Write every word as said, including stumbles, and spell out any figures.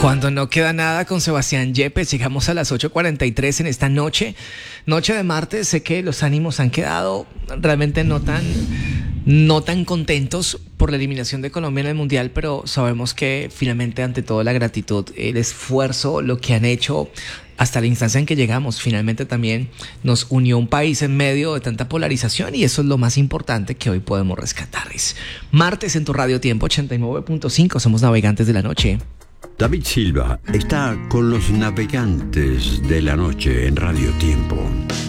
Cuando no queda nada con Sebastián Yepes, llegamos a las ocho cuarenta y tres en esta noche, noche de martes. Sé que los ánimos han quedado realmente no tan, no tan contentos por la eliminación de Colombia en el Mundial, pero sabemos que finalmente, ante todo, la gratitud, el esfuerzo, lo que han hecho hasta la instancia en que llegamos, finalmente también nos unió un país en medio de tanta polarización, y eso es lo más importante que hoy podemos rescatar. Es martes en tu Radio Tiempo ochenta y nueve punto cinco, somos navegantes de la noche. David Silva está con los navegantes de la noche en Radio Tiempo.